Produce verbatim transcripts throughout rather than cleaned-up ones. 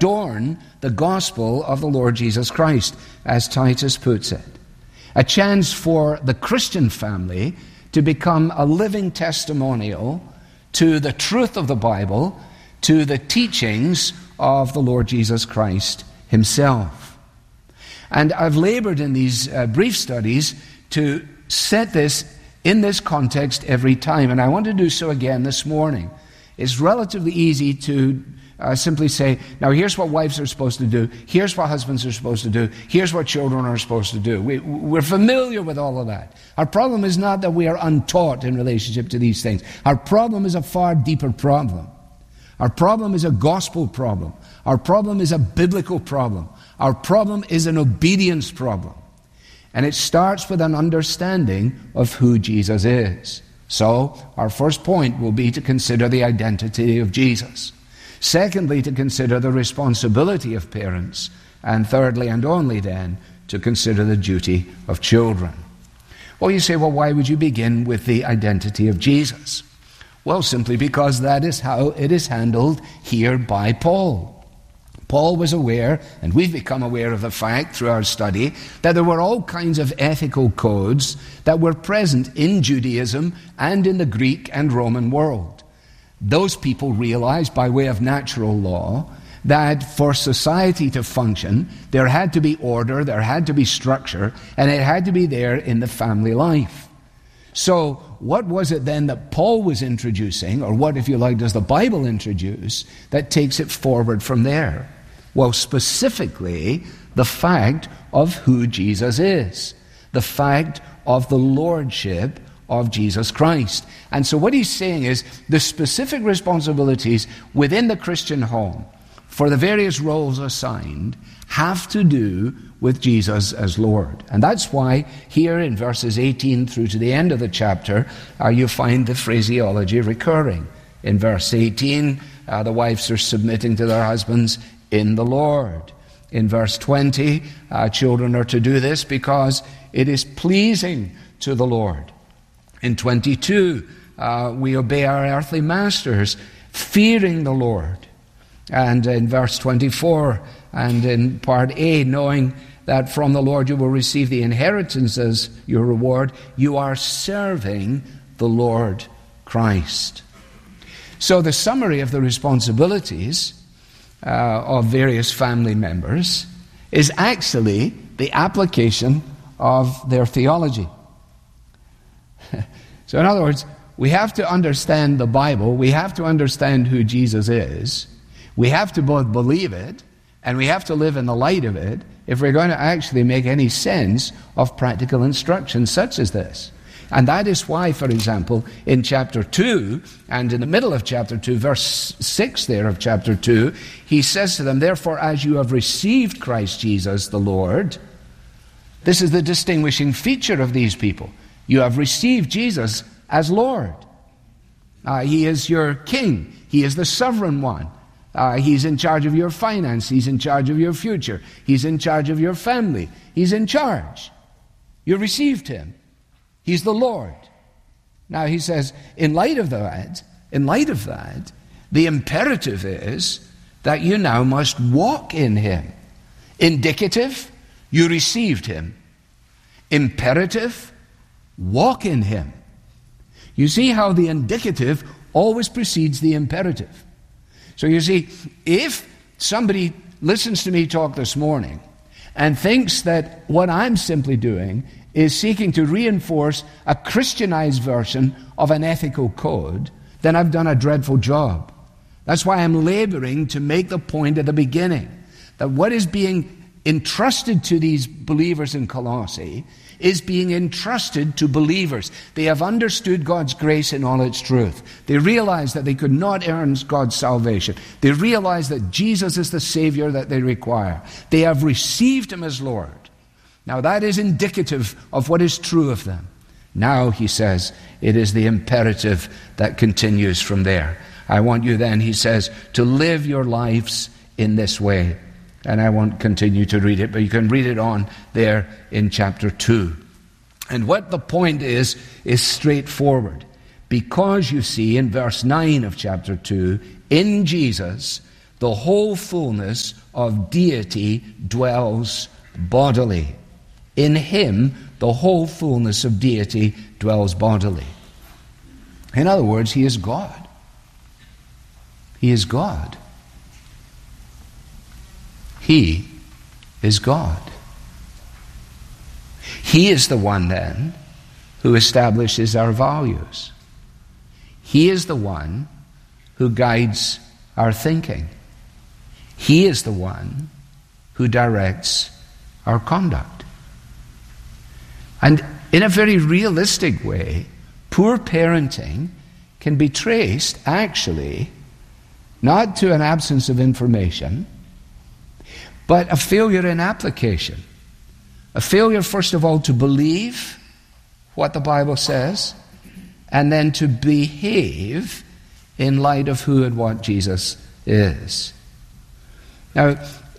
adorn the gospel of the Lord Jesus Christ, as Titus puts it. A chance for the Christian family to become a living testimonial to the truth of the Bible, to the teachings of the Lord Jesus Christ himself. And I've labored in these uh, brief studies to set this in this context every time, and I want to do so again this morning. It's relatively easy to uh, simply say, now here's what wives are supposed to do, here's what husbands are supposed to do, here's what children are supposed to do. We, we're familiar with all of that. Our problem is not that we are untaught in relationship to these things. Our problem is a far deeper problem. Our problem is a gospel problem. Our problem is a biblical problem. Our problem is an obedience problem. And it starts with an understanding of who Jesus is. So, our first point will be to consider the identity of Jesus. Secondly, to consider the responsibility of parents. And thirdly, and only then, to consider the duty of children. Well, you say, well, why would you begin with the identity of Jesus? Well, simply because that is how it is handled here by Paul. Paul was aware, and we've become aware of the fact through our study, that there were all kinds of ethical codes that were present in Judaism and in the Greek and Roman world. Those people realized, by way of natural law, that for society to function, there had to be order, there had to be structure, and it had to be there in the family life. So, what was it then that Paul was introducing, or what, if you like, does the Bible introduce, that takes it forward from there? Well, specifically, the fact of who Jesus is. The fact of the lordship of Jesus Christ. And so what he's saying is, the specific responsibilities within the Christian home, for the various roles assigned, have to do with Jesus as Lord. And that's why here in verses eighteen through to the end of the chapter, uh, you find the phraseology recurring. In verse eighteen, uh, the wives are submitting to their husbands in the Lord. In verse twenty, uh, children are to do this because it is pleasing to the Lord. In twenty-two, uh, we obey our earthly masters, fearing the Lord. And in verse twenty-four, and in part A, knowing that from the Lord you will receive the inheritance as your reward, you are serving the Lord Christ. So the summary of the responsibilities uh, of various family members is actually the application of their theology. So in other words, we have to understand the Bible, we have to understand who Jesus is, we have to both believe it, and we have to live in the light of it if we're going to actually make any sense of practical instruction such as this. And that is why, for example, in chapter two, and in the middle of chapter two, verse six there of chapter two, he says to them, therefore, as you have received Christ Jesus the Lord, this is the distinguishing feature of these people. You have received Jesus as Lord. Uh, he is your king. He is the sovereign one. Uh, he's in charge of your finance. He's in charge of your future. He's in charge of your family. He's in charge. You received him. He's the Lord. Now he says, in light of that, in light of that, the imperative is that you now must walk in him. Indicative, you received him. Imperative, walk in him. You see how the indicative always precedes the imperative. So you see, if somebody listens to me talk this morning and thinks that what I'm simply doing is seeking to reinforce a Christianized version of an ethical code, then I've done a dreadful job. That's why I'm laboring to make the point at the beginning, that what is being entrusted to these believers in Colossae is being entrusted to believers. They have understood God's grace in all its truth. They realize that they could not earn God's salvation. They realize that Jesus is the Savior that they require. They have received him as Lord. Now that is indicative of what is true of them. Now, he says, it is the imperative that continues from there. I want you then, he says, to live your lives in this way. And I won't continue to read it, but you can read it on there in chapter two. And what the point is, is straightforward. Because you see in verse nine of chapter two, in Jesus, the the whole fullness of deity dwells bodily. In him, the whole fullness of deity dwells bodily. In other words, he is God. He is God. He is God. He is the one, then, who establishes our values. He is the one who guides our thinking. He is the one who directs our conduct. And in a very realistic way, poor parenting can be traced, actually, not to an absence of information, but a failure in application. A failure, first of all, to believe what the Bible says, and then to behave in light of who and what Jesus is. Now,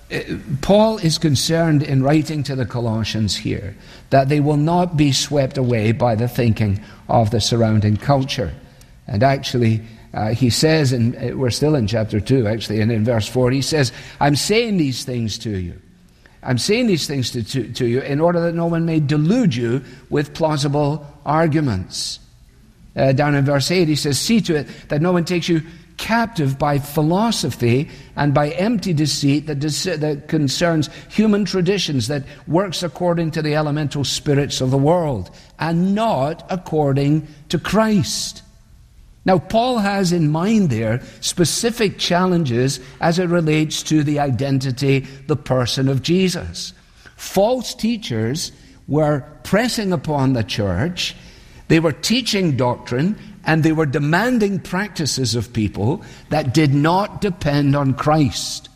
Paul is concerned in writing to the Colossians here that they will not be swept away by the thinking of the surrounding culture. And actually, uh, he says, and we're still in chapter two, actually, and in verse four, he says, I'm saying these things to you. I'm saying these things to, to, to you in order that no one may delude you with plausible arguments. Uh, down in verse eight, he says, see to it that no one takes you captive by philosophy and by empty deceit that, dece- that concerns human traditions, that works according to the elemental spirits of the world, and not according to Christ. Now, Paul has in mind there specific challenges as it relates to the identity, the person of Jesus. False teachers were pressing upon the church. They were teaching doctrine, and they were demanding practices of people that did not depend on Christ.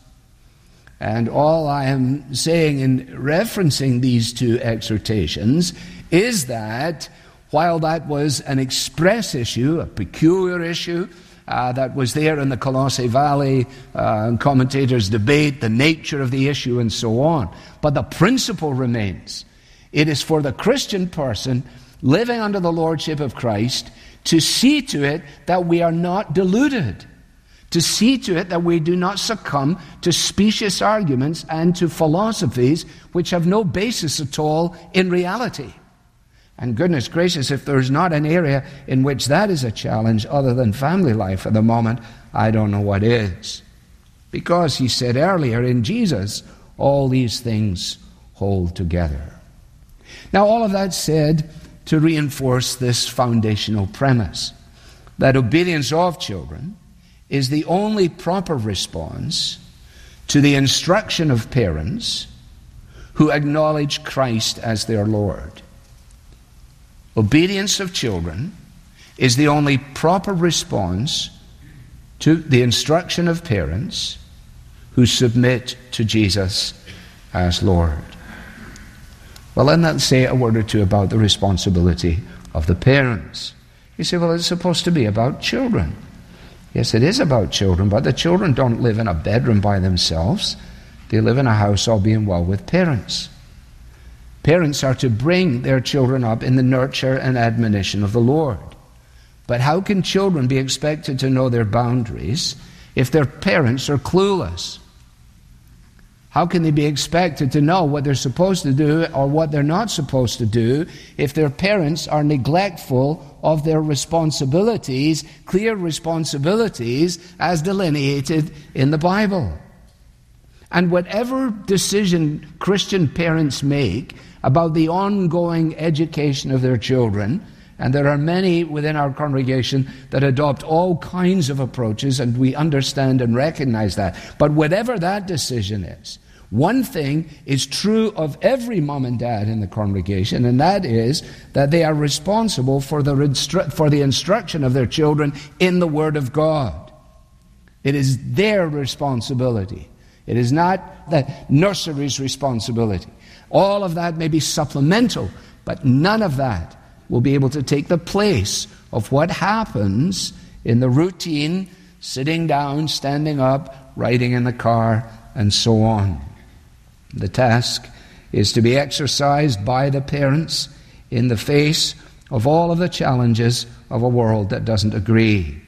And all I am saying in referencing these two exhortations is that while that was an express issue, a peculiar issue, uh, that was there in the Colossae Valley, uh, and commentators debate the nature of the issue and so on, but the principle remains. It is for the Christian person living under the lordship of Christ to see to it that we are not deluded, to see to it that we do not succumb to specious arguments and to philosophies which have no basis at all in reality. And goodness gracious, if there's not an area in which that is a challenge other than family life at the moment, I don't know what is. Because he said earlier, in Jesus, all these things hold together. Now, all of that said to reinforce this foundational premise, that obedience of children is the only proper response to the instruction of parents who acknowledge Christ as their Lord. Obedience of children is the only proper response to the instruction of parents who submit to Jesus as Lord. Well, then let's say a word or two about the responsibility of the parents. You say, well, it's supposed to be about children. Yes, it is about children, but the children don't live in a bedroom by themselves. They live in a house, all being well, with parents. Parents are to bring their children up in the nurture and admonition of the Lord. But how can children be expected to know their boundaries if their parents are clueless? How can they be expected to know what they're supposed to do or what they're not supposed to do if their parents are neglectful of their responsibilities, clear responsibilities as delineated in the Bible? And whatever decision Christian parents make about the ongoing education of their children, and there are many within our congregation that adopt all kinds of approaches, and we understand and recognize that. But whatever that decision is, one thing is true of every mom and dad in the congregation, and that is that they are responsible for the, instru- for the instruction of their children in the Word of God. It is their responsibility. It is not the nursery's responsibility. All of that may be supplemental, but none of that will be able to take the place of what happens in the routine, sitting down, standing up, riding in the car, and so on. The task is to be exercised by the parents in the face of all of the challenges of a world that doesn't agree.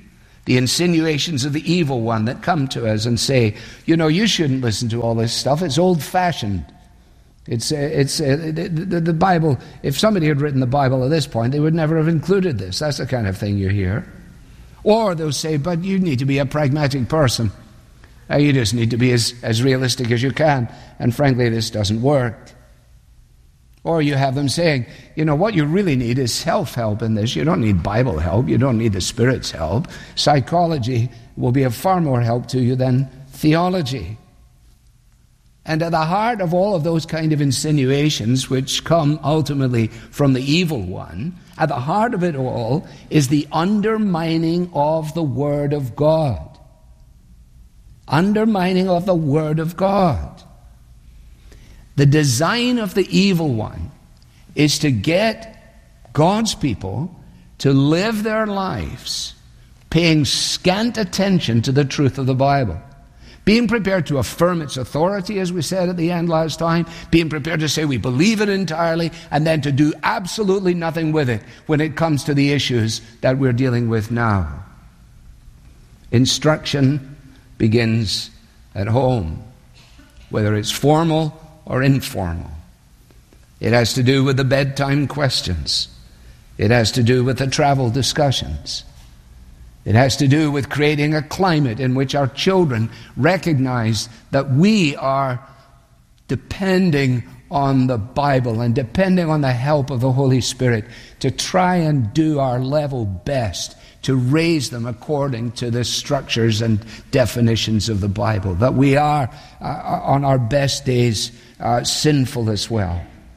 the insinuations of the evil one that come to us and say, you know, you shouldn't listen to all this stuff. It's old-fashioned. It's, uh, it's uh, the, the, the Bible. If somebody had written the Bible at this point, they would never have included this. That's the kind of thing you hear. Or they'll say, but you need to be a pragmatic person. Uh, you just need to be as, as realistic as you can. And frankly, this doesn't work. Or you have them saying, you know, what you really need is self-help in this. You don't need Bible help. You don't need the Spirit's help. Psychology will be of far more help to you than theology. And at the heart of all of those kind of insinuations, which come ultimately from the evil one, at the heart of it all is the undermining of the Word of God. Undermining of the Word of God. The design of the evil one is to get God's people to live their lives paying scant attention to the truth of the Bible. Being prepared to affirm its authority, as we said at the end last time. Being prepared to say we believe it entirely, and then to do absolutely nothing with it when it comes to the issues that we're dealing with now. Instruction begins at home, whether it's formal or informal. It has to do with the bedtime questions. It has to do with the travel discussions. It has to do with creating a climate in which our children recognize that we are depending on the Bible and depending on the help of the Holy Spirit to try and do our level best to raise them according to the structures and definitions of the Bible, that we are, uh, on our best days, uh, sinful as well.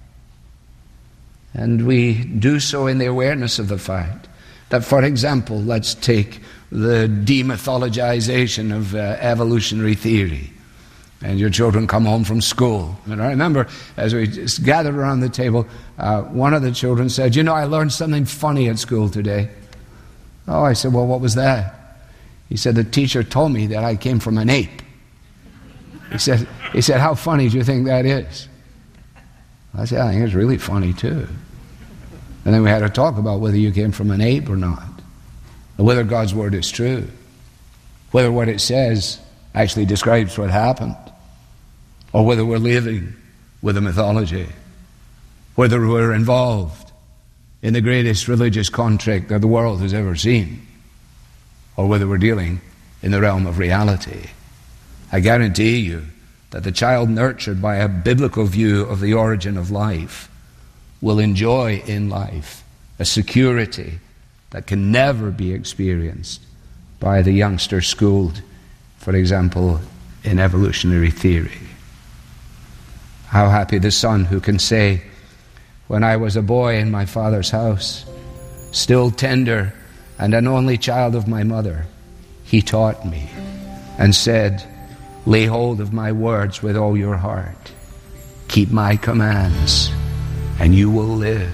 And we do so in the awareness of the fact that, for example, let's take the demythologization of uh, evolutionary theory. And your children come home from school. And I remember, as we just gathered around the table, uh, one of the children said, you know, I learned something funny at school today. Oh, I said, well, what was that? He said, the teacher told me that I came from an ape. He said, he said, how funny do you think that is? I said, I think it's really funny too. And then we had to talk about whether you came from an ape or not, or whether God's Word is true, whether what it says actually describes what happened, or whether we're living with a mythology, whether we're involved in the greatest religious contract that the world has ever seen, or whether we're dealing in the realm of reality. I guarantee you that the child nurtured by a biblical view of the origin of life will enjoy in life a security that can never be experienced by the youngster schooled, for example, in evolutionary theory. How happy the son who can say, when I was a boy in my father's house, still tender and an only child of my mother, he taught me and said, lay hold of my words with all your heart. Keep my commands, and you will live.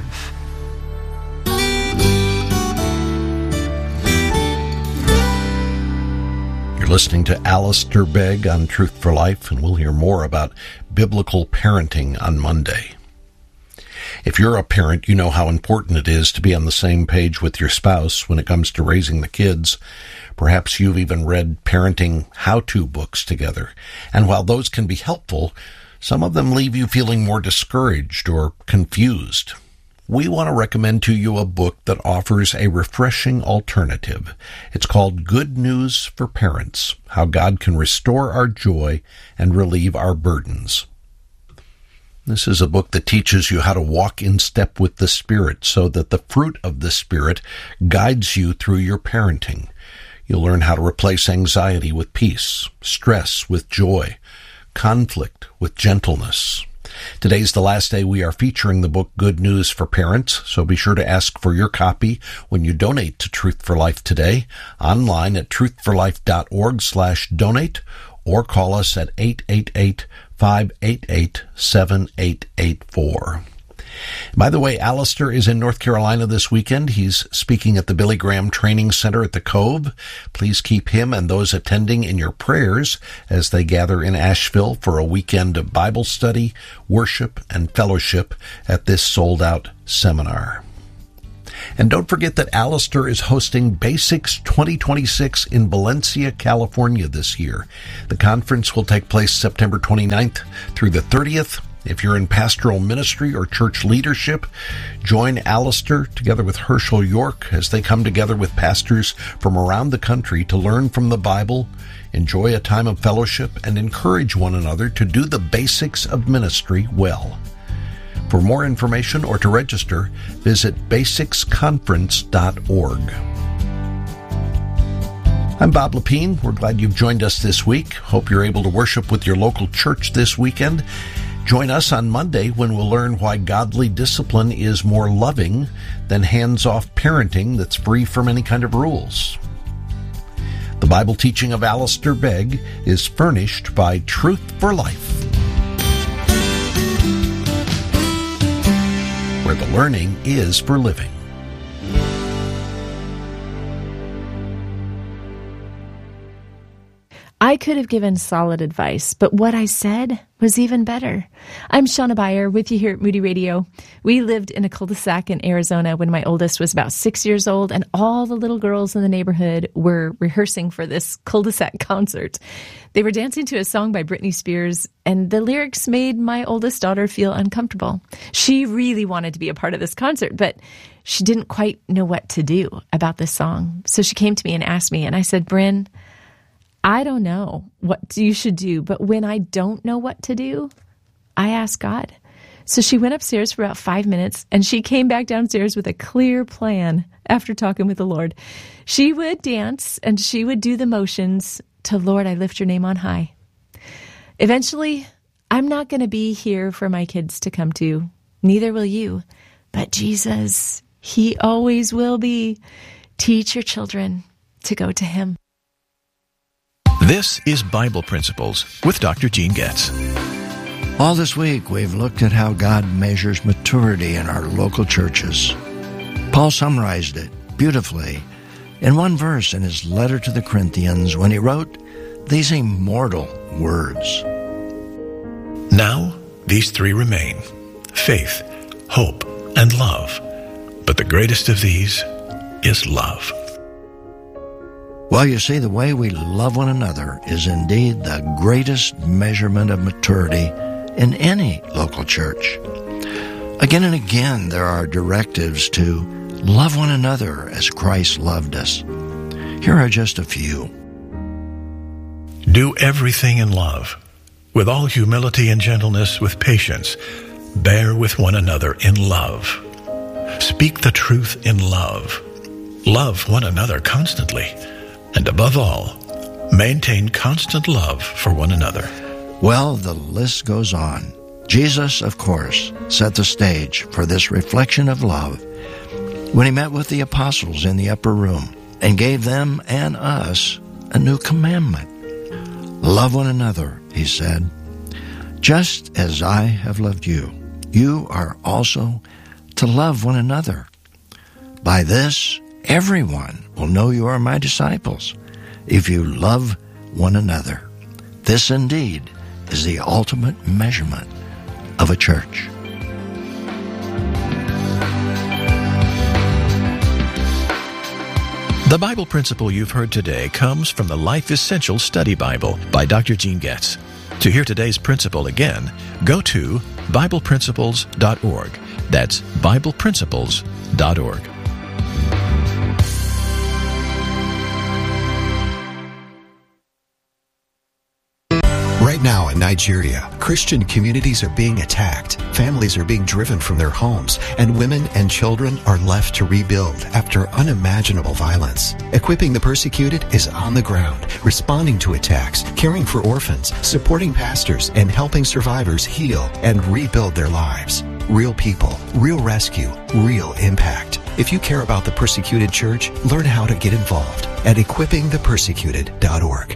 You're listening to Alistair Begg on Truth for Life, and we'll hear more about biblical parenting on Monday. If you're a parent, you know how important it is to be on the same page with your spouse when it comes to raising the kids. Perhaps you've even read parenting how-to books together. And while those can be helpful, some of them leave you feeling more discouraged or confused. We want to recommend to you a book that offers a refreshing alternative. It's called Good News for Parents: How God Can Restore Our Joy and Relieve Our Burdens. This is a book that teaches you how to walk in step with the Spirit so that the fruit of the Spirit guides you through your parenting. You'll learn how to replace anxiety with peace, stress with joy, conflict with gentleness. Today's the last day we are featuring the book Good News for Parents, so be sure to ask for your copy when you donate to Truth for Life today, online at truthforlife.org slash donate, or call us at eight eight eight, five eight eight, seven eight eight four. By the way, Alistair is in North Carolina this weekend. He's speaking at the Billy Graham Training Center at the Cove. Please keep him and those attending in your prayers as they gather in Asheville for a weekend of Bible study, worship, and fellowship at this sold-out seminar. And don't forget that Alistair is hosting Basics twenty twenty-six in Valencia, California this year. The conference will take place September twenty-ninth through the thirtieth. If you're in pastoral ministry or church leadership, join Alistair together with Herschel York as they come together with pastors from around the country to learn from the Bible, enjoy a time of fellowship, and encourage one another to do the basics of ministry well. For more information or to register, visit basics conference dot org. I'm Bob Lepine. We're glad you've joined us this week. Hope you're able to worship with your local church this weekend. Join us on Monday when we'll learn why godly discipline is more loving than hands-off parenting that's free from any kind of rules. The Bible teaching of Alistair Begg is furnished by Truth for Life, where the learning is for living. I could have given solid advice, but what I said was even better. I'm Shauna Beyer with you here at Moody Radio. We lived in a cul-de-sac in Arizona when my oldest was about six years old, and all the little girls in the neighborhood were rehearsing for this cul-de-sac concert. They were dancing to a song by Britney Spears, and the lyrics made my oldest daughter feel uncomfortable. She really wanted to be a part of this concert, but she didn't quite know what to do about this song. So she came to me and asked me, and I said, Bryn, I don't know what you should do, but when I don't know what to do, I ask God. So she went upstairs for about five minutes, and she came back downstairs with a clear plan after talking with the Lord. She would dance, and she would do the motions to Lord, I lift your name on high. Eventually, I'm not going to be here for my kids to come to. Neither will you. But Jesus, He always will be. Teach your children to go to Him. This is Bible Principles with Doctor Gene Getz. All this week, we've looked at how God measures maturity in our local churches. Paul summarized it beautifully in one verse in his letter to the Corinthians when he wrote these immortal words. Now, these three remain: faith, hope, and love. But the greatest of these is love. Well, you see, the way we love one another is indeed the greatest measurement of maturity in any local church. Again and again, there are directives to love one another as Christ loved us. Here are just a few. Do everything in love, with all humility and gentleness, with patience. Bear with one another in love. Speak the truth in love. Love one another constantly. And above all, maintain constant love for one another. Well, the list goes on. Jesus, of course, set the stage for this reflection of love when he met with the apostles in the upper room and gave them and us a new commandment. Love one another, he said. Just as I have loved you, you are also to love one another. By this, everyone will know you are my disciples if you love one another. This indeed is the ultimate measurement of a church. The Bible principle you've heard today comes from the Life Essential Study Bible by Doctor Gene Getz. To hear today's principle again, go to bible principles dot org. That's bible principles dot org. Right now in Nigeria, Christian communities are being attacked, families are being driven from their homes, and women and children are left to rebuild after unimaginable violence. Equipping the Persecuted is on the ground, responding to attacks, caring for orphans, supporting pastors, and helping survivors heal and rebuild their lives. Real people, real rescue, real impact. If you care about the persecuted church, learn how to get involved at equipping the persecuted dot org.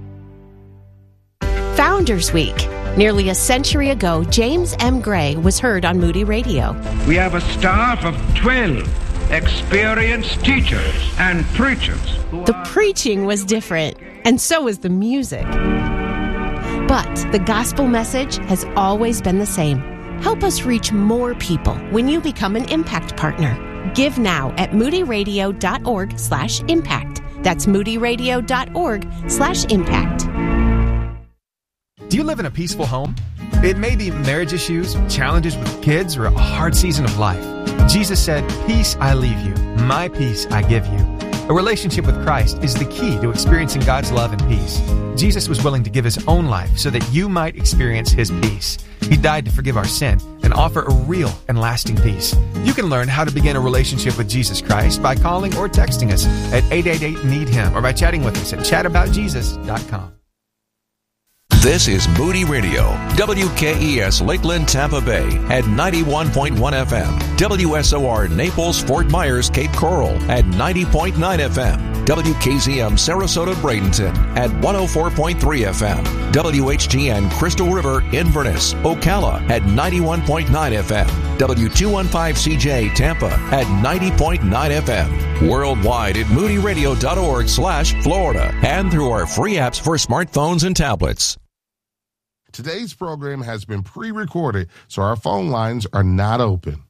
Founders Week. Nearly a century ago, James M. Gray was heard on Moody Radio. We have a staff of twelve experienced teachers and preachers. The preaching was different, and so was the music. But the gospel message has always been the same. Help us reach more people when you become an Impact Partner. Give now at moodyradio.org slash impact. That's moodyradio.org slash impact. Do you live in a peaceful home? It may be marriage issues, challenges with kids, or a hard season of life. Jesus said, "Peace I leave you, my peace I give you." A relationship with Christ is the key to experiencing God's love and peace. Jesus was willing to give his own life so that you might experience his peace. He died to forgive our sin and offer a real and lasting peace. You can learn how to begin a relationship with Jesus Christ by calling or texting us at eight eight eight, need him or by chatting with us at chat about jesus dot com. This is Moody Radio, W K E S Lakeland, Tampa Bay at ninety-one point one F M, W S O R Naples, Fort Myers, Cape Coral at ninety point nine F M, W K Z M Sarasota, Bradenton at one oh four point three F M, W H G N Crystal River, Inverness, Ocala at ninety-one point nine F M, W two fifteen C J Tampa at ninety point nine F M, worldwide at moodyradio.org slash Florida and through our free apps for smartphones and tablets. Today's program has been pre-recorded, so our phone lines are not open.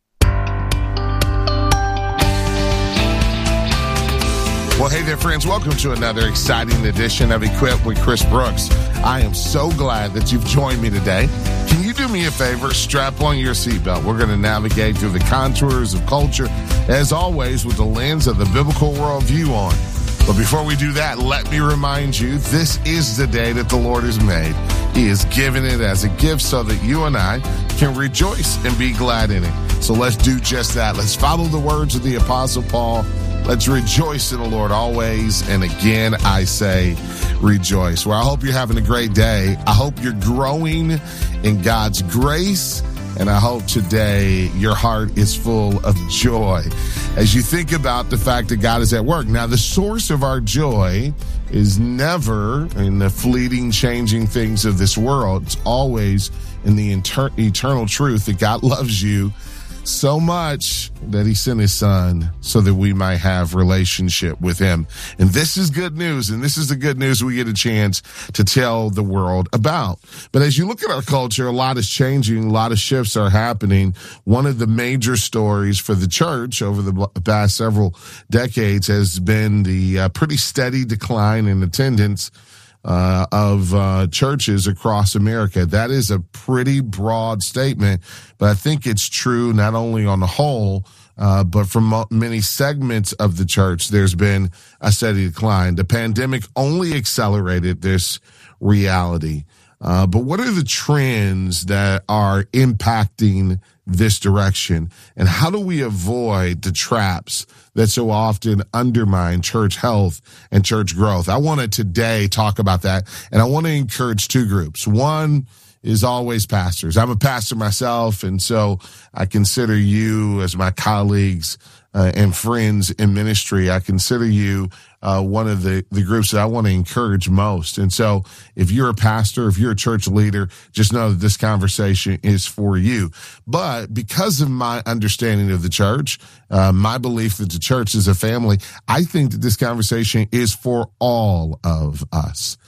Well, hey there, friends. Welcome to another exciting edition of Equipped with Chris Brooks. I am so glad that you've joined me today. Can you do me a favor? Strap on your seatbelt. We're going to navigate through the contours of culture, as always, with the lens of the biblical worldview on. But before we do that, let me remind you, this is the day that the Lord has made. He has given it as a gift so that you and I can rejoice and be glad in it. So let's do just that. Let's follow the words of the Apostle Paul. Let's rejoice in the Lord always. And again, I say rejoice. Well, I hope you're having a great day. I hope you're growing in God's grace. And I hope today your heart is full of joy as you think about the fact that God is at work. Now, the source of our joy is never in the fleeting, changing things of this world. It's always in the inter- eternal truth that God loves you so much that he sent his son so that we might have relationship with him. And this is good news. And this is the good news we get a chance to tell the world about. But as you look at our culture, a lot is changing. A lot of shifts are happening. One of the major stories for the church over the past several decades has been the uh, pretty steady decline in attendance Uh, of uh, churches across America. That is a pretty broad statement, but I think it's true not only on the whole, uh, but from many segments of the church, there's been a steady decline. The pandemic only accelerated this reality. Uh, but what are the trends that are impacting this direction? And how do we avoid the traps that so often undermine church health and church growth? I want to today talk about that. And I want to encourage two groups. One is always pastors. I'm a pastor myself, and so I consider you as my colleagues uh, and friends in ministry. I consider you uh, one of the, the groups that I want to encourage most. And so if you're a pastor, if you're a church leader, just know that this conversation is for you. But because of my understanding of the church, uh, my belief that the church is a family, I think that this conversation is for all of us.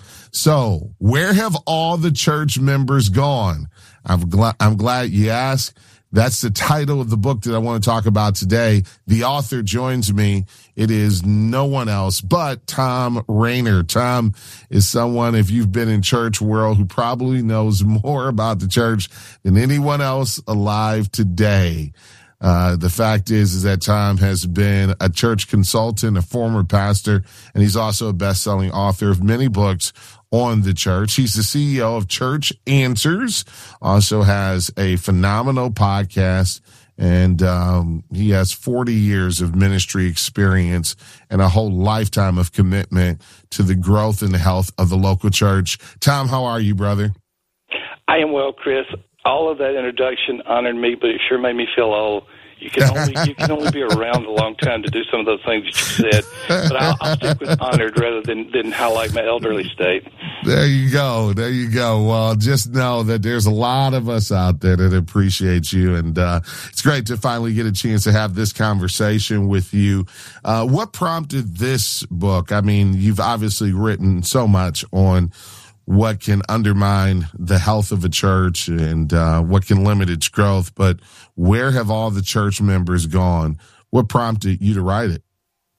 So where have all the church members gone? I'm glad, I'm glad you asked. That's the title of the book that I want to talk about today. The author joins me. It is no one else but Thom Rainer. Thom is someone, if you've been in church world, who probably knows more about the church than anyone else alive today. Uh, the fact is, is that Thom has been a church consultant, a former pastor, and he's also a best-selling author of many books on the church. He's the C E O of Church Answers, also has a phenomenal podcast, and um, he has forty years of ministry experience and a whole lifetime of commitment to the growth and the health of the local church. Thom, how are you, brother? I am well, Chris. All of that introduction honored me, but it sure made me feel old. You can only you can only be around a long time to do some of those things that you said. But I'll, I'll stick with honored rather than, than highlight my elderly state. There you go. There you go. Well, just know that there's a lot of us out there that appreciate you. And uh, it's great to finally get a chance to have this conversation with you. Uh, what prompted this book? I mean, you've obviously written so much on what can undermine the health of a church and uh, what can limit its growth. But where have all the church members gone? What prompted you to write it?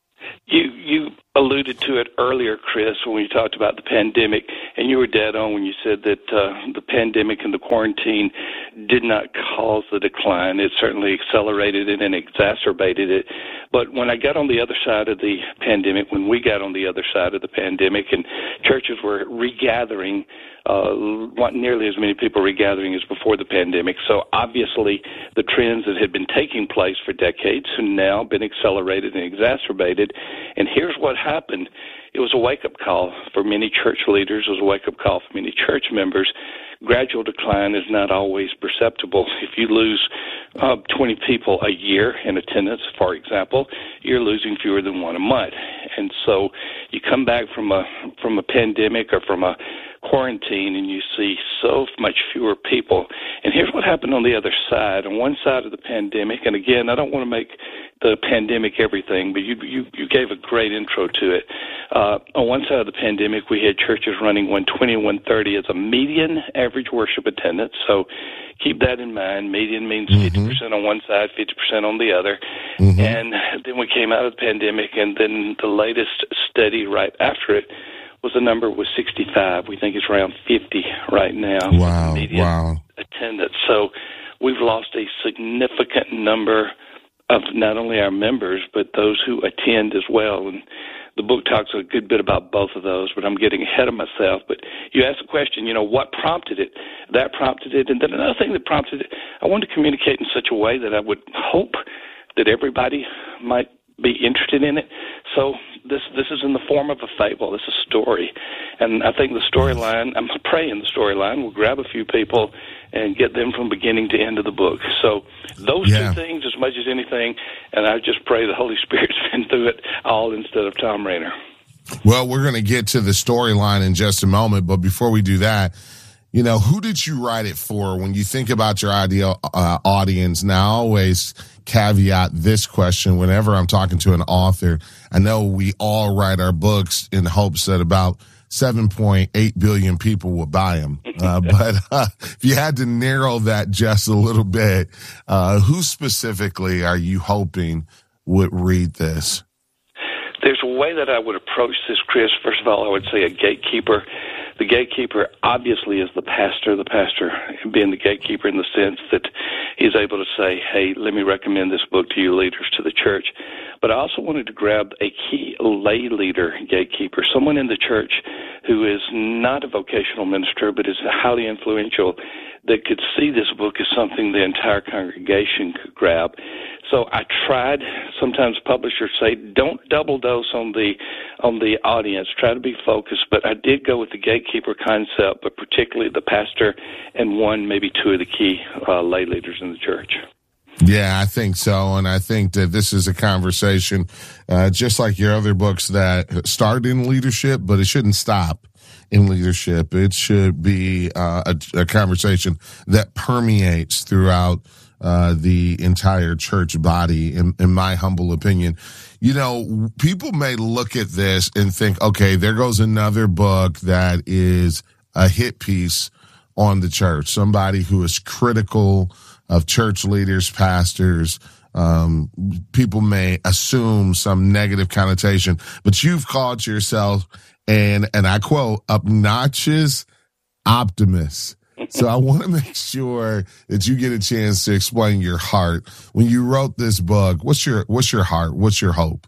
You you alluded to it earlier, Chris, when you talked about the pandemic, and you were dead on when you said that uh, the pandemic and the quarantine did not cause the decline. It certainly accelerated it and exacerbated it. But when I got on the other side of the pandemic, when we got on the other side of the pandemic and churches were regathering, uh, not nearly as many people regathering as before the pandemic. So obviously the trends that had been taking place for decades have now been accelerated and exacerbated. And here's what happened. It was a wake-up call for many church leaders. It was a wake-up call for many church members. Gradual decline is not always perceptible. If you lose uh, twenty people a year in attendance, for example, you're losing fewer than one a month. And so you come back from a from a pandemic or from a quarantine and you see so much fewer people. And here's what happened on the other side. On one side of the pandemic, and again, I don't want to make the pandemic everything, but you you, you gave a great intro to it. Uh, on one side of the pandemic, we had churches running one twenty and one thirty as a median average worship attendance. So keep that in mind. Median means mm-hmm. fifty percent on one side, fifty percent on the other. Mm-hmm. And then we came out of the pandemic, and then the latest study right after it was the number was sixty-five. We think it's around fifty right now. Wow, wow. Attendance. So we've lost a significant number of not only our members, but those who attend as well. And the book talks a good bit about both of those, but I'm getting ahead of myself. But you asked the question, you know, what prompted it? That prompted it. And then another thing that prompted it, I wanted to communicate in such a way that I would hope that everybody might be interested in it. So this this is in the form of a fable. This is a story. And I think the storyline, I'm praying the storyline will grab a few people and get them from beginning to end of the book. So those yeah. two things as much as anything, and I just pray the Holy Spirit's been through it all instead of Tom Rainer. Well, we're going to get to the storyline in just a moment, but before we do that, you know, who did you write it for? When you think about your ideal uh, audience, now I always caveat this question whenever I'm talking to an author. I know we all write our books in hopes that about seven point eight billion people will buy them. Uh, but uh, if you had to narrow that just a little bit, uh, who specifically are you hoping would read this? There's a way that I would approach this, Chris. First of all, I would say a gatekeeper. The gatekeeper obviously is the pastor, the pastor being the gatekeeper in the sense that he's able to say, hey, let me recommend this book to you leaders, to the church. But I also wanted to grab a key lay leader gatekeeper, someone in the church who is not a vocational minister but is highly influential, that could see this book as something the entire congregation could grab. So I tried. Sometimes publishers say, don't double dose on the on the audience. Try to be focused. But I did go with the gatekeeper concept, but particularly the pastor and one, maybe two of the key uh, lay leaders in the church. Yeah, I think so. And I think that this is a conversation, uh, just like your other books, that start in leadership, but it shouldn't stop in leadership. It should be uh, a, a conversation that permeates throughout uh, the entire church body, in, in my humble opinion. You know, people may look at this and think, okay, there goes another book that is a hit piece on the church, somebody who is critical of church leaders, pastors. Um, people may assume some negative connotation, but you've called yourself, and, and I quote, obnoxious optimist. So I want to make sure that you get a chance to explain your heart. When you wrote this book, what's your, what's your heart? What's your hope?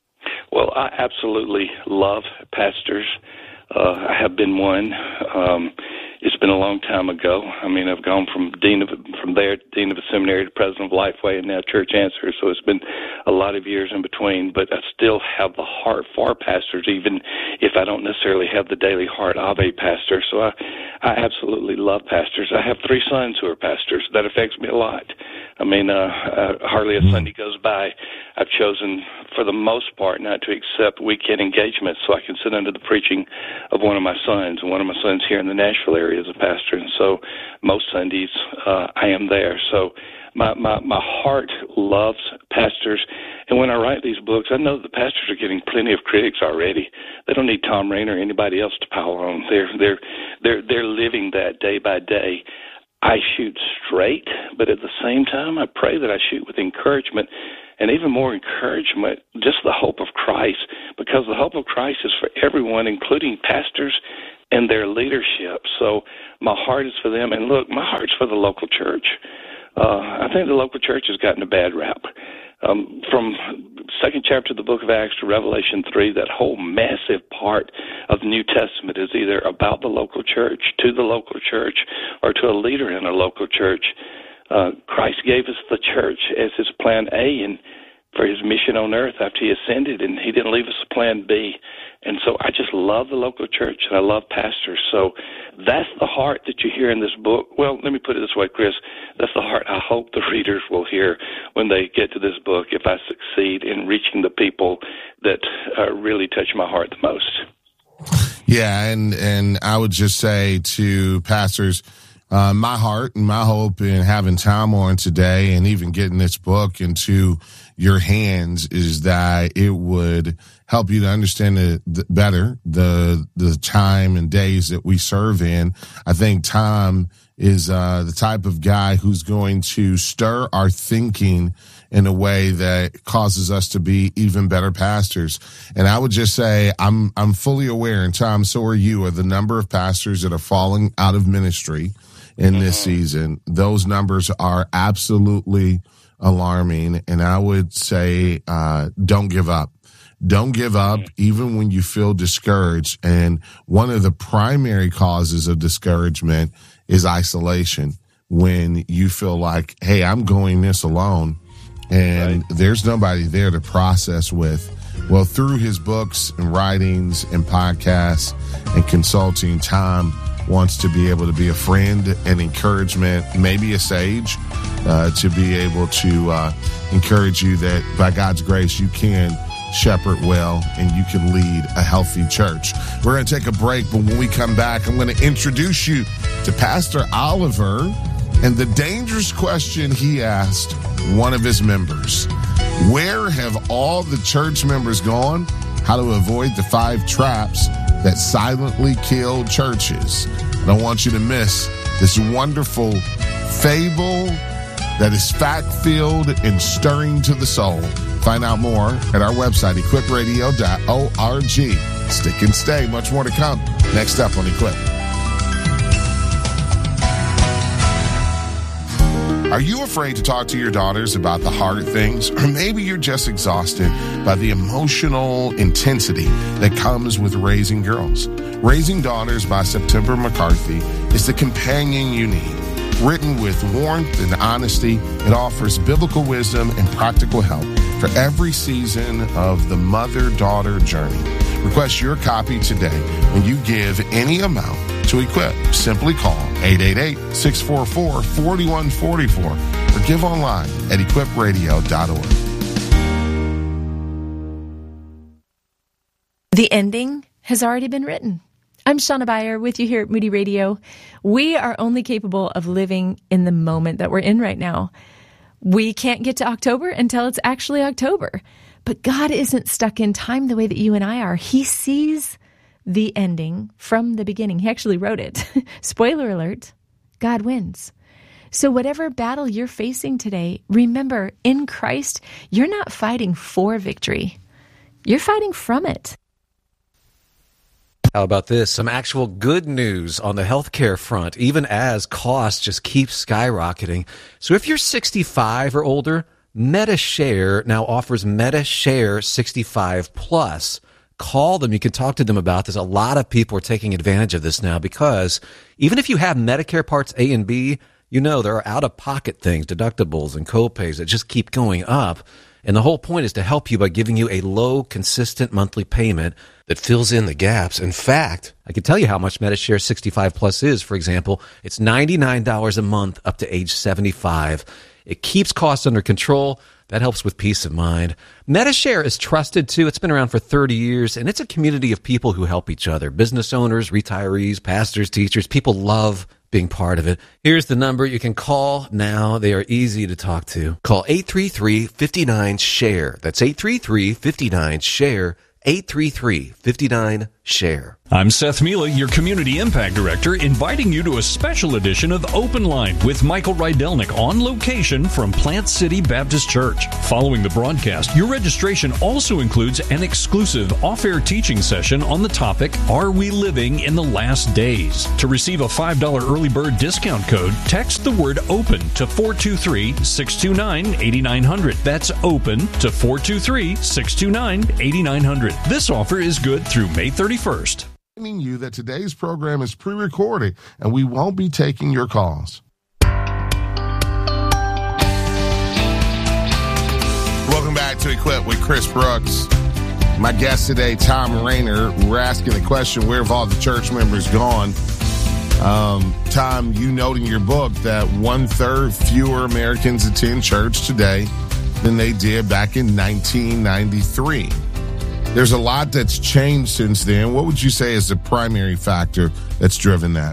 Well, I absolutely love pastors. Uh, I have been one. Um, It's been a long time ago. I mean, I've gone from dean of from there, dean of a seminary, to president of Lifeway, and now church answer. So it's been a lot of years in between. But I still have the heart for pastors, even if I don't necessarily have the daily heart of a pastor. So I, I absolutely love pastors. I have three sons who are pastors. That affects me a lot. I mean, uh, uh, hardly a Sunday goes by I've chosen, for the most part, not to accept weekend engagements so I can sit under the preaching of one of my sons. And one of my sons here in the Nashville area is a pastor, and so most Sundays uh, I am there. So my, my, my heart loves pastors. And when I write these books, I know the pastors are getting plenty of critics already. They don't need Tom Rainer or anybody else to pile on. They're, they're, they're, they're living that day by day. I shoot straight, but at the same time, I pray that I shoot with encouragement, and even more encouragement, just the hope of Christ, because the hope of Christ is for everyone, including pastors and their leadership. So my heart is for them. And look, my heart's for the local church. Uh, I think the local church has gotten a bad rap. Um, from second chapter of the book of Acts to Revelation three, that whole massive part of the New Testament is either about the local church, to the local church, or to a leader in a local church. Uh, Christ gave us the church as his plan A and for his mission on earth after he ascended, and he didn't leave us a plan B. And so I just love the local church, and I love pastors. So that's the heart that you hear in this book. Well, let me put it this way, Chris. That's the heart I hope the readers will hear when they get to this book, if I succeed in reaching the people that uh, really touch my heart the most. Yeah, and, and I would just say to pastors, Uh, my heart and my hope in having time on today and even getting this book into your hands is that it would help you to understand the, the better the the time and days that we serve in. I think Tom is uh, the type of guy who's going to stir our thinking in a way that causes us to be even better pastors. And I would just say I'm I'm fully aware, and Tom, so are you, of the number of pastors that are falling out of ministry in this season. Those numbers are absolutely alarming. And I would say, uh, don't give up. Don't give up even when you feel discouraged. And one of the primary causes of discouragement is isolation. When you feel like, hey, I'm going this alone and right. there's nobody there to process with. Well, through his books and writings and podcasts and consulting, Tom wants to be able to be a friend and encouragement, maybe a sage, uh, to be able to uh, encourage you that by God's grace you can shepherd well and you can lead a healthy church. We're going to take a break, but when we come back, I'm going to introduce you to Pastor Oliver and the dangerous question he asked one of his members. Where have all the church members gone? How to avoid the five traps that silently kill churches. I don't want you to miss this wonderful fable that is fact-filled and stirring to the soul. Find out more at our website, equip radio dot org. Stick and stay. Much more to come. Next up on Equip. Are you afraid to talk to your daughters about the hard things? Or maybe you're just exhausted by the emotional intensity that comes with raising girls. Raising Daughters by September McCarthy is the companion you need. Written with warmth and honesty, it offers biblical wisdom and practical help for every season of the mother-daughter journey. Request your copy today when you give any amount to Equip. Simply call eight eight eight, six four four, four one four four or give online at equip radio dot org. The ending has already been written. I'm Shauna Beyer with you here at Moody Radio. We are only capable of living in the moment that we're in right now. We can't get to October until it's actually October. But God isn't stuck in time the way that you and I are. He sees the ending from the beginning. He actually wrote it. Spoiler alert, God wins. So whatever battle you're facing today, remember, in Christ, you're not fighting for victory. You're fighting from it. How about this? Some actual good news on the healthcare front, even as costs just keep skyrocketing. So if you're sixty-five or older, MediShare now offers MediShare sixty-five plus. Call them. You can talk to them about this. A lot of people are taking advantage of this now because even if you have Medicare Parts A and B, you know there are out-of-pocket things, deductibles and copays that just keep going up. And the whole point is to help you by giving you a low, consistent monthly payment that fills in the gaps. In fact, I can tell you how much MediShare sixty-five plus is. For example, it's ninety-nine dollars a month up to age seventy-five. It keeps costs under control. That helps with peace of mind. MediShare is trusted, too. It's been around for thirty years, and it's a community of people who help each other. Business owners, retirees, pastors, teachers. People love being part of it. Here's the number you can call now. They are easy to talk to. Call eight three three, five nine, share. That's eight three three, five nine, share. eight three three, five nine, share. I'm Seth Mila, your Community Impact Director, inviting you to a special edition of Open Line with Michael Rydelnik on location from Plant City Baptist Church. Following the broadcast, your registration also includes an exclusive off-air teaching session on the topic, Are We Living in the Last Days? To receive a five dollars early bird discount code, text the word OPEN to four two three, six two nine, eight nine zero zero. That's OPEN to four two three, six two nine, eight nine zero zero. This offer is good through May thirty-first. You that today's program is pre-recorded and we won't be taking your calls. Welcome back to Equip with Chris Brooks. My guest today, Tom Rainer. We're asking the question, where have all the church members gone? Um, Tom, you note in your book that one-third fewer Americans attend church today than they did back in nineteen ninety-three. There's a lot that's changed since then. What would you say is the primary factor that's driven that?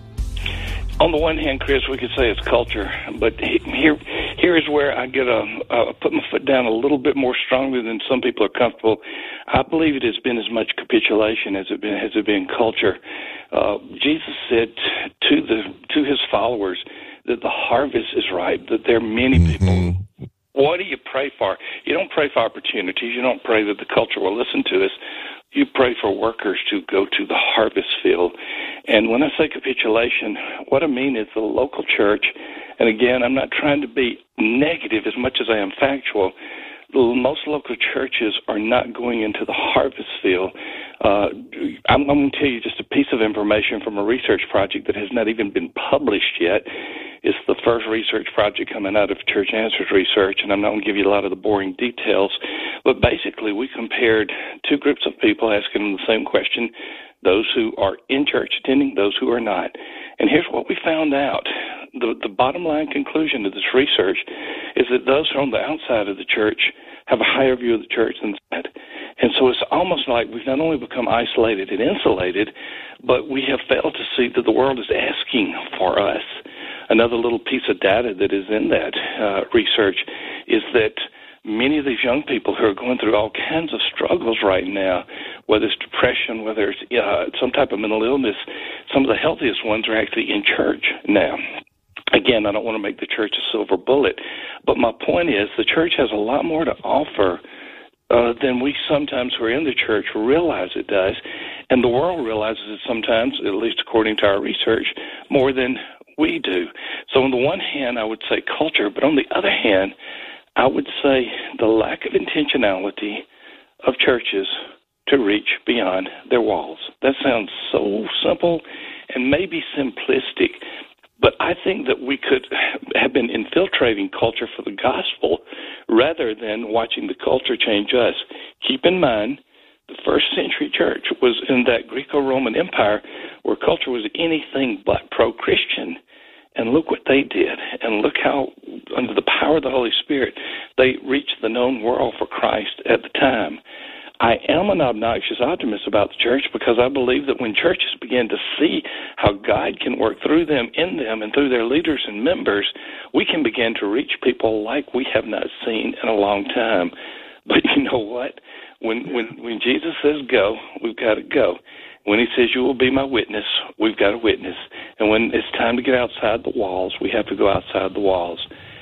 On the one hand, Chris, we could say it's culture, but here, here is where I get a uh, put my foot down a little bit more strongly than some people are comfortable. I believe it has been as much capitulation as it been has it been culture. Uh, Jesus said to the to his followers that the harvest is ripe, that there are many mm-hmm. people. What do you pray for? You don't pray for opportunities. You don't pray that the culture will listen to us. You pray for workers to go to the harvest field. And when I say capitulation, what I mean is the local church, and again, I'm not trying to be negative as much as I am factual, most local churches are not going into the harvest field. Uh, I'm, I'm going to tell you just a piece of information from a research project that has not even been published yet. It's the first research project coming out of Church Answers Research, and I'm not going to give you a lot of the boring details, but basically we compared two groups of people, asking them the same question, those who are in church attending, those who are not. And here's what we found out. The, the bottom line conclusion of this research is that those who are on the outside of the church have a higher view of the church than that. And so it's almost like we've not only become isolated and insulated, but we have failed to see that the world is asking for us. Another little piece of data that is in that uh, research is that many of these young people who are going through all kinds of struggles right now, whether it's depression, whether it's uh, some type of mental illness, some of the healthiest ones are actually in church now. Again, I don't want to make the church a silver bullet, but my point is the church has a lot more to offer uh, than we sometimes who are in the church realize it does, and the world realizes it sometimes, at least according to our research, more than we do. So on the one hand, I would say culture, but on the other hand, I would say the lack of intentionality of churches to reach beyond their walls. That sounds so simple and maybe simplistic, but I think that we could have been infiltrating culture for the gospel rather than watching the culture change us. Keep in mind, the first century church was in that Greco-Roman Empire where culture was anything but pro-Christian. And look what they did, and look how, under the power of the Holy Spirit, they reached the known world for Christ at the time. I am an obnoxious optimist about the church because I believe that when churches begin to see how God can work through them, in them, and through their leaders and members, we can begin to reach people like we have not seen in a long time. But you know what? When when when Jesus says go, we've got to go. When he says, you will be my witness, we've got a witness. And when it's time to get outside the walls, we have to go outside the walls.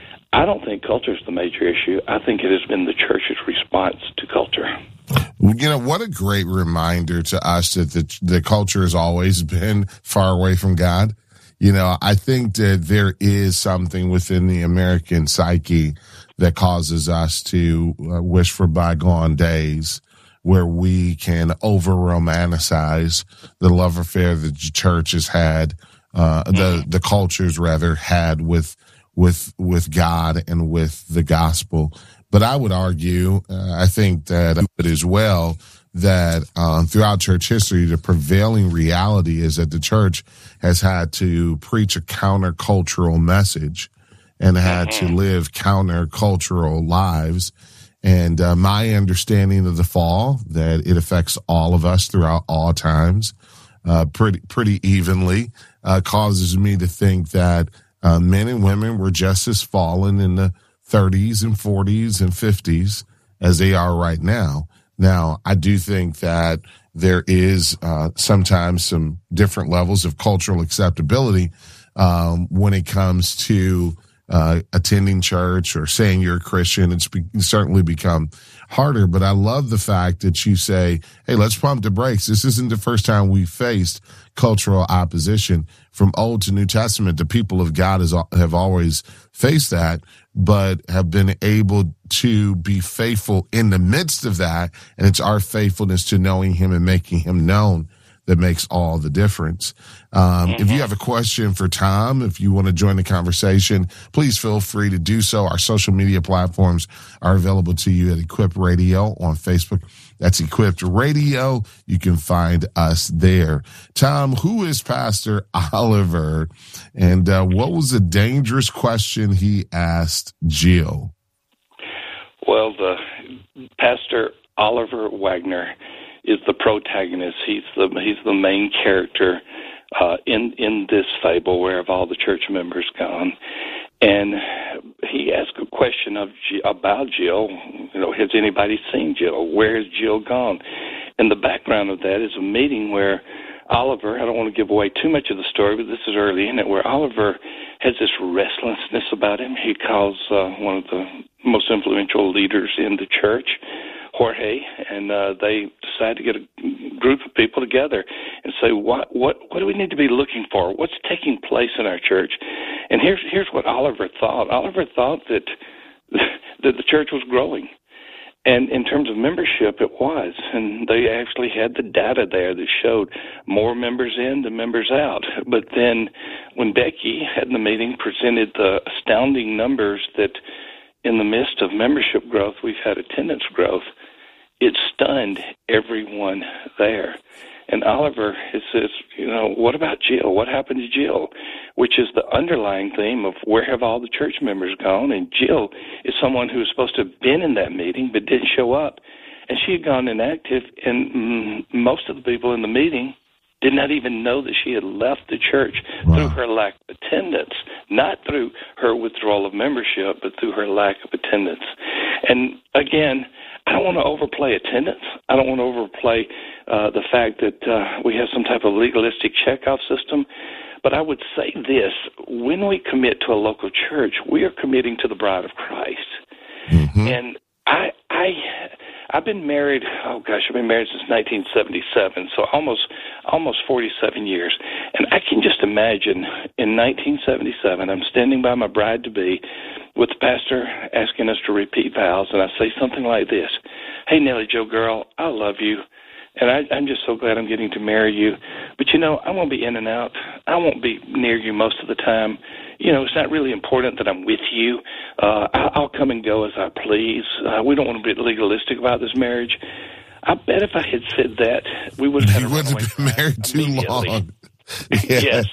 I don't think culture is the major issue. I think it has been the church's response to culture. You know, what a great reminder to us that the, the culture has always been far away from God. You know, I think that there is something within the American psyche that causes us to uh, wish for bygone days, where we can over-romanticize the love affair that the church has had, uh, the, the cultures rather had with, with, with God and with the gospel. But I would argue, uh, I think that it as well, that, um, throughout church history, the prevailing reality is that the church has had to preach a countercultural message and had to live countercultural lives. And uh, my understanding of the fall, that it affects all of us throughout all times. uh, pretty pretty evenly, uh, causes me to think that uh, men and women were just as fallen in the thirties and forties and fifties as they are right now. Now, I do think that there is uh, sometimes some different levels of cultural acceptability um, when it comes to uh, attending church or saying you're a Christian. It's be- certainly become harder, but I love the fact that you say, hey, let's pump the brakes. This isn't the first time we faced cultural opposition. From Old to New Testament, the people of God has, have always faced that, but have been able to be faithful in the midst of that. And it's our faithfulness to knowing him and making him known that makes all the difference. Um, mm-hmm. If you have a question for Tom, if you want to join the conversation, please feel free to do so. Our social media platforms are available to you at Equipped Radio on Facebook. That's Equipped Radio. You can find us there. Tom, who is Pastor Oliver? And uh, what was the dangerous question he asked Jill? Well, the Pastor Oliver Wagner is the protagonist. He's the he's the main character uh, in in this fable. Where have all the church members gone? And he asked a question of about Jill. You know, has anybody seen Jill? Where has Jill gone? And the background of that is a meeting where Oliver, I don't want to give away too much of the story, but this is early in it, where Oliver has this restlessness about him. He calls uh, one of the most influential leaders in the church, Jorge, and uh, they decide to get a group of people together and say, what what what do we need to be looking for? What's taking place in our church? And here's here's what Oliver thought. Oliver thought that that the church was growing. And in terms of membership, it was. And they actually had the data there that showed more members in than members out. But then when Becky had the meeting presented the astounding numbers that in the midst of membership growth, we've had attendance growth, it stunned everyone there. And Oliver says, you know, what about Jill? What happened to Jill? Which is the underlying theme of where have all the church members gone? And Jill is someone who was supposed to have been in that meeting but didn't show up. And she had gone inactive, and mm, most of the people in the meeting did not even know that she had left the church wow. through her lack of attendance, not through her withdrawal of membership, but through her lack of attendance. And again, I don't want to overplay attendance. I don't want to overplay uh, the fact that uh, we have some type of legalistic checkoff system. But I would say this, when we commit to a local church, we are committing to the bride of Christ. Mm-hmm. And I, I, I've been married, oh gosh, I've been married since nineteen seventy-seven, so almost almost forty-seven years. And I can just imagine in nineteen seventy-seven, I'm standing by my bride-to-be with the pastor asking us to repeat vows, and I say something like this, hey, Nellie Jo girl, I love you, and I, I'm just so glad I'm getting to marry you. But, you know, I won't be in and out. I won't be near you most of the time. You know, it's not really important that I'm with you. Uh, I'll come and go as I please. Uh, we don't want to be legalistic about this marriage. I bet if I had said that, we would have had you a wouldn't have been married too long. Yes.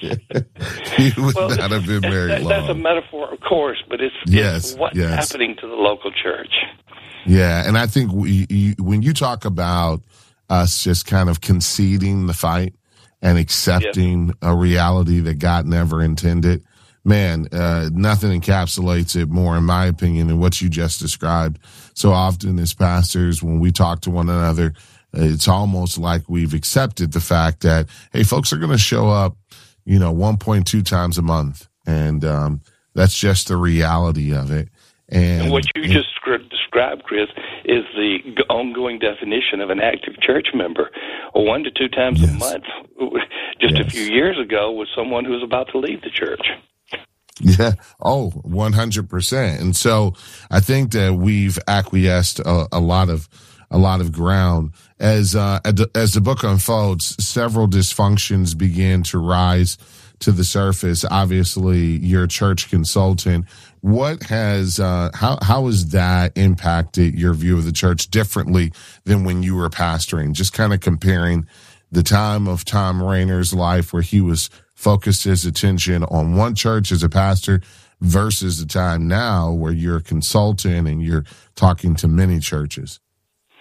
You would well, not have been married that, long. That's a metaphor, of course, but it's, yes, it's what's yes. happening to the local church. Yeah, and I think we, you, when you talk about us just kind of conceding the fight and accepting yes. a reality that God never intended, man, uh, nothing encapsulates it more, in my opinion, than what you just described. So often as pastors, when we talk to one another, it's almost like we've accepted the fact that, hey, folks are going to show up, you know, one point two times a month. And um, that's just the reality of it. And, and what you just described, Chris, is the ongoing definition of an active church member. One to two times yes. a month, just yes. a few years ago, was someone who was about to leave the church. Yeah. Oh, one hundred percent. And so I think that we've acquiesced a, a lot of a lot of ground. As uh, as the book unfolds, several dysfunctions begin to rise to the surface. Obviously, you're a church consultant. What has uh, how how has that impacted your view of the church differently than when you were pastoring? Just kind of comparing the time of Tom Rainer's life, where he was focused his attention on one church as a pastor, versus the time now where you're a consultant and you're talking to many churches.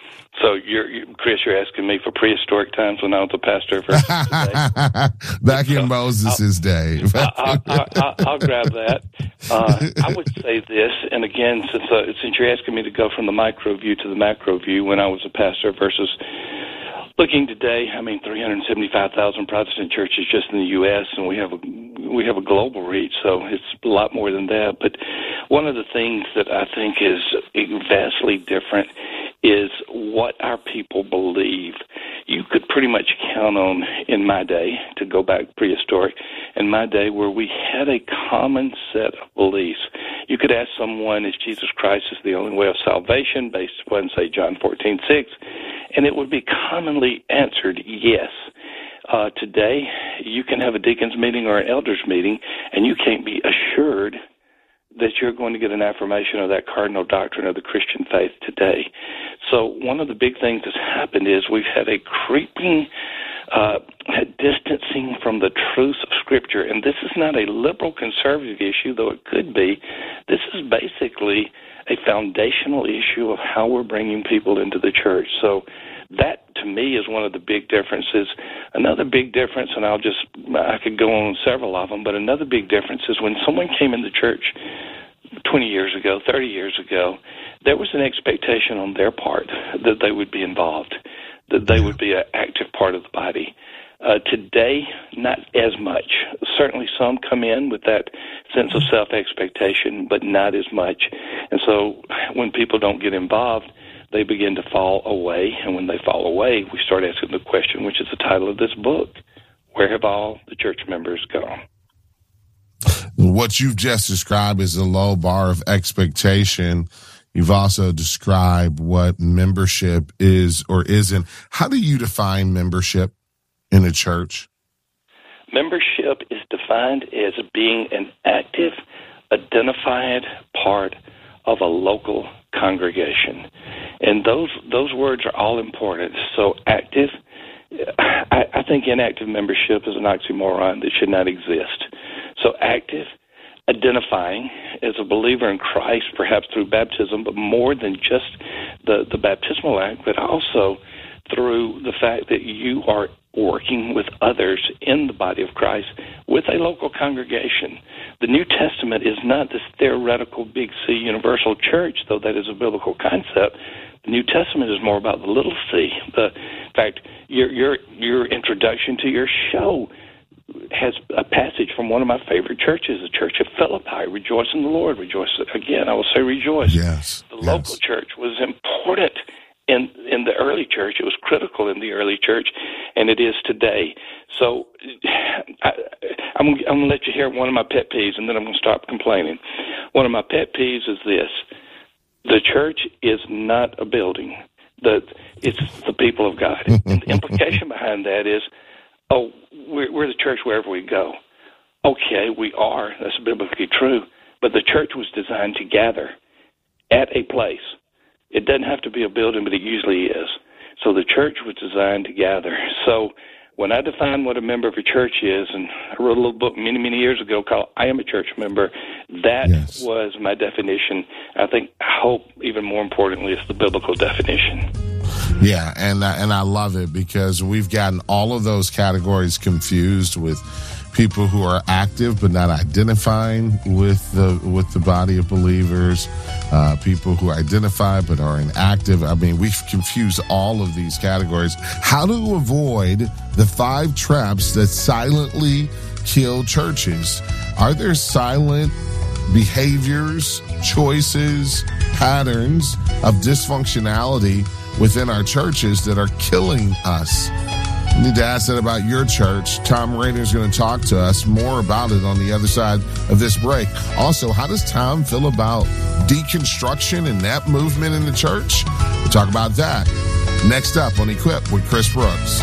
So, you're, you, Chris, you're asking me for prehistoric times when I was a pastor versus today? Back in Moses' day. I'll, I'll, I'll, I'll grab that. Uh, I would say this, and again, since uh, since you're asking me to go from the micro view to the macro view when I was a pastor versus looking today, I mean, three hundred seventy-five thousand Protestant churches just in the U S, and we have a we have a global reach, so it's a lot more than that. But one of the things that I think is vastly different is what our people believe. You could pretty much count on, in my day, to go back prehistoric, in my day where we had a common set of beliefs. You could ask someone, is Jesus Christ is the only way of salvation, based upon, say, John fourteen six, and it would be commonly answered yes. Uh, today, you can have a deacon's meeting or an elder's meeting, and you can't be assured that you're going to get an affirmation of that cardinal doctrine of the Christian faith today. So one of the big things that's happened is we've had a creeping uh, distancing from the truth of Scripture. And this is not a liberal conservative issue, though it could be. This is basically a foundational issue of how we're bringing people into the church. So that, to me, is one of the big differences. Another big difference, and I'll just, I could go on several of them, but another big difference is when someone came into church twenty years ago, thirty years ago, there was an expectation on their part that they would be involved, that they would be an active part of the body. Uh, today, not as much. Certainly some come in with that sense of self-expectation, but not as much. And so when people don't get involved, they begin to fall away. And when they fall away, we start asking the question, which is the title of this book, where have all the church members gone? What you've just described is a low bar of expectation. You've also described what membership is or isn't. How do you define membership in a church? Membership is defined as being an active, identified part of a local congregation. And those those words are all important. So active, I, I think inactive membership is an oxymoron that should not exist. So active, identifying as a believer in Christ, perhaps through baptism, but more than just the, the baptismal act, but also through the fact that you are working with others in the body of Christ with a local congregation. The New Testament is not this theoretical big C universal church, though that is a biblical concept. The New Testament is more about the little c. The, in fact, your your your introduction to your show has a passage from one of my favorite churches, the Church of Philippi. Rejoice in the Lord. Rejoice. Again, I will say rejoice. Yes. The yes. local church was important in in the early church. It was critical in the early church, and it is today. So I, I'm, I'm going to let you hear one of my pet peeves, and then I'm going to stop complaining. One of my pet peeves is this. The church is not a building. The, it's the people of God. And the implication behind that is, oh, we're, we're the church wherever we go. Okay, we are. That's biblically true. But the church was designed to gather at a place. It doesn't have to be a building, but it usually is. So the church was designed to gather. So when I define what a member of a church is, and I wrote a little book many, many years ago called I Am a Church Member, that yes. was my definition. I think, I hope, even more importantly, it's the biblical definition. Yeah, and uh, and I love it because we've gotten all of those categories confused with people who are active but not identifying with the with the body of believers, uh, people who identify but are inactive. I mean, we've confused all of these categories. How to avoid the five traps that silently kill churches? Are there silent behaviors, choices, patterns of dysfunctionality within our churches that are killing us? You need to ask that about your church. Tom Rainer is going to talk to us more about it on the other side of this break. Also, how does Tom feel about deconstruction and that movement in the church? We'll talk about that next up on Equip with Chris Brooks.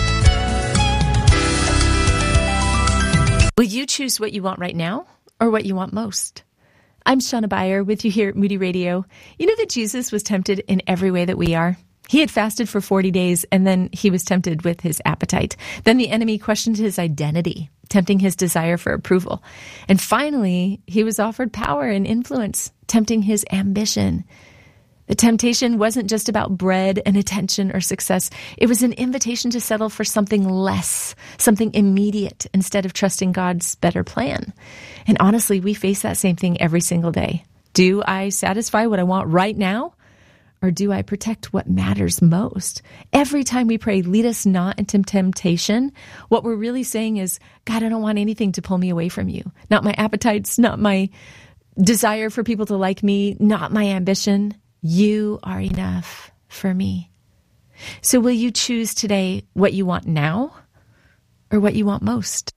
Will you choose what you want right now or what you want most? I'm Shauna Beyer with you here at Moody Radio. You know that Jesus was tempted in every way that we are? He had fasted for forty days, and then he was tempted with his appetite. Then the enemy questioned his identity, tempting his desire for approval. And finally, he was offered power and influence, tempting his ambition. The temptation wasn't just about bread and attention or success. It was an invitation to settle for something less, something immediate, instead of trusting God's better plan. And honestly, we face that same thing every single day. Do I satisfy what I want right now? Or do I protect what matters most? Every time we pray, lead us not into temptation, what we're really saying is, God, I don't want anything to pull me away from you. Not my appetites, not my desire for people to like me, not my ambition. You are enough for me. So will you choose today what you want now or what you want most?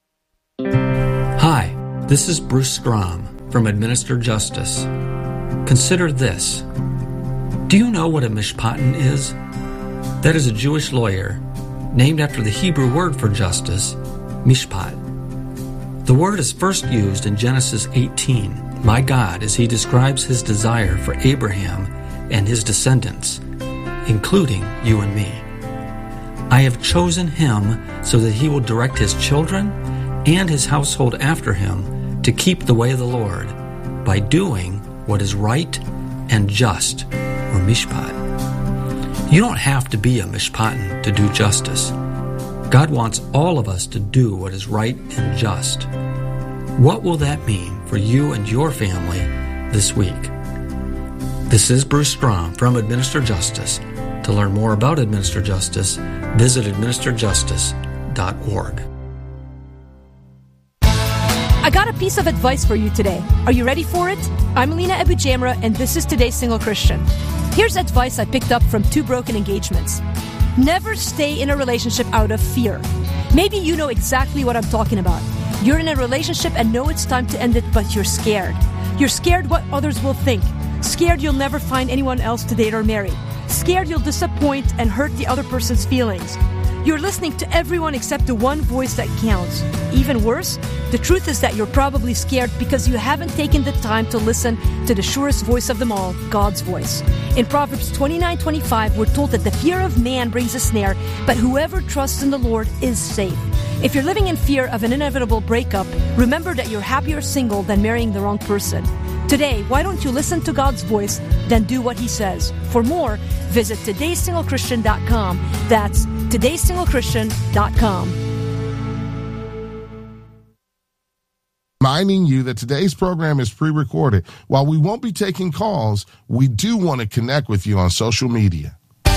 Hi, this is Bruce Strom from Administer Justice. Consider this. Do you know what a mishpatan is? That is a Jewish lawyer named after the Hebrew word for justice, mishpat. The word is first used in Genesis eighteen by God as he describes his desire for Abraham and his descendants, including you and me. I have chosen him so that he will direct his children and his household after him to keep the way of the Lord by doing what is right and just, or mishpat. You don't have to be a mishpatan to do justice. God wants all of us to do what is right and just. What will that mean for you and your family this week? This is Bruce Strom from Administer Justice. To learn more about Administer Justice, visit administer justice dot org. I got a piece of advice for you today. Are you ready for it? I'm Alina Abu Jamra, and this is Today's Single Christian. Here's advice I picked up from two broken engagements. Never stay in a relationship out of fear. Maybe you know exactly what I'm talking about. You're in a relationship and know it's time to end it, but you're scared. You're scared what others will think. Scared you'll never find anyone else to date or marry. Scared you'll disappoint and hurt the other person's feelings. You're listening to everyone except the one voice that counts. Even worse, the truth is that you're probably scared because you haven't taken the time to listen to the surest voice of them all, God's voice. In Proverbs twenty-nine twenty-five, we're told that the fear of man brings a snare, but whoever trusts in the Lord is safe. If you're living in fear of an inevitable breakup, remember that you're happier single than marrying the wrong person. Today, why don't you listen to God's voice, then do what he says? For more, visit todays single christian dot com. That's todays single christian dot com. Reminding you that today's program is pre-recorded. While we won't be taking calls, we do want to connect with you on social media.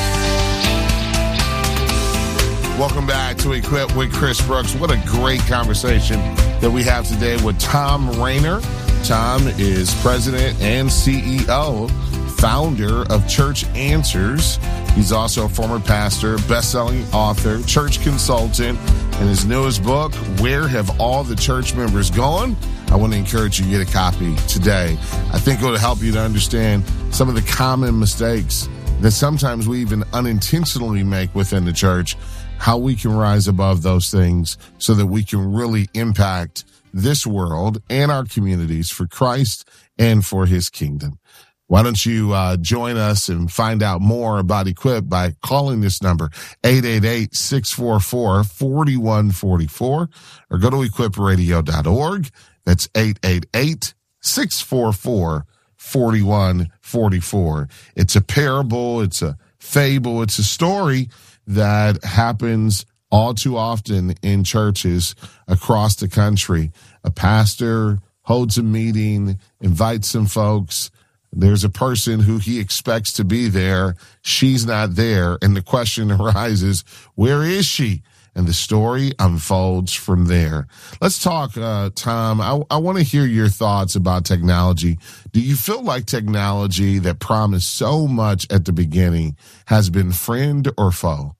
Welcome back to Equip with Chris Brooks. What a great conversation that we have today with Thom Rainer. Thom is president and C E O, founder of Church Answers. He's also a former pastor, best-selling author, church consultant, and his newest book, Where Have All the Church Members Gone? I want to encourage you to get a copy today. I think it will help you to understand some of the common mistakes that sometimes we even unintentionally make within the church, how we can rise above those things so that we can really impact this world and our communities for Christ and for his kingdom. Why don't you uh, join us and find out more about Equip by calling this number, eight eight eight, six four four, four one four four, or go to equip radio dot org. That's eight eight eight, six four four, four one four four. It's a parable, it's a fable, it's a story that happens all too often in churches across the country. A pastor holds a meeting, invites some folks. There's a person who he expects to be there. She's not there. And the question arises, where is she? And the story unfolds from there. Let's talk, uh, Thom. I, I want to hear your thoughts about technology. Do you feel like technology that promised so much at the beginning has been friend or foe?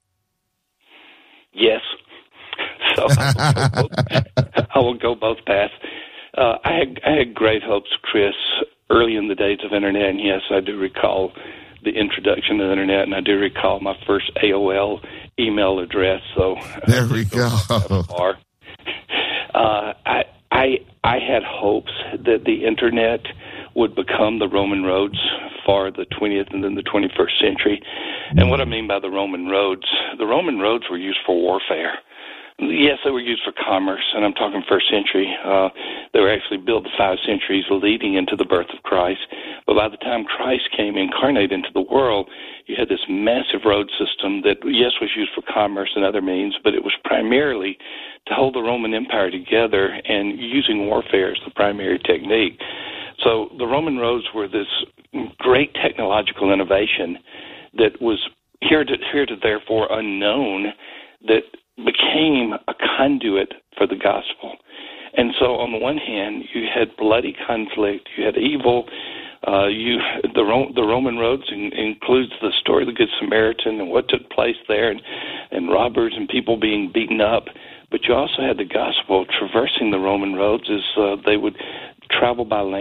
Yes. So I will go both, I will go both paths. Uh, I had I had great hopes, Chris, early in the days of internet, and yes, I do recall the introduction to the internet, and I do recall my first A O L email address. So there we go. Far. Uh, I I I had hopes that the internet would become the Roman roads for the twentieth and then the twenty-first century. And what I mean by the Roman roads, the Roman roads were used for warfare. Yes, they were used for commerce, and I'm talking first century. Uh, they were actually built the five centuries leading into the birth of Christ. But by the time Christ came incarnate into the world, you had this massive road system that, yes, was used for commerce and other means, but it was primarily to hold the Roman Empire together and using warfare as the primary technique. So the Roman roads were this great technological innovation that was here to, here to therefore unknown, that became a conduit for the gospel. And so on the one hand, you had bloody conflict, you had evil. Uh, you the Ro- the Roman roads in, includes the story of the Good Samaritan and what took place there, and, and robbers and people being beaten up. But you also had the gospel traversing the Roman roads as uh, they would travel by land